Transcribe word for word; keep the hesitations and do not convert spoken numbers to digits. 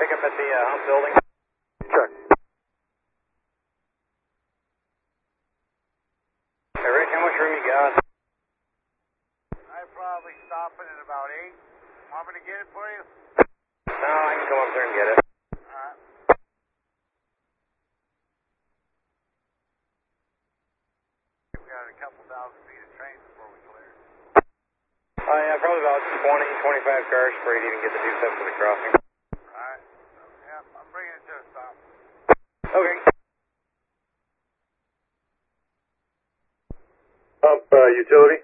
pick up at the uh, hump building. Check. Hey, Rick, how much room you got? I'm probably stopping at about eight. Want me to get it for you? No, I can come up there and get it. Alright. We've got a couple thousand feet of train before we clear. Oh, yeah, probably about twenty, twenty-five cars for you to even get the deuce up to the crossing. Alright. Yeah, I'm bringing it to a stop. Okay. Pump uh, utility.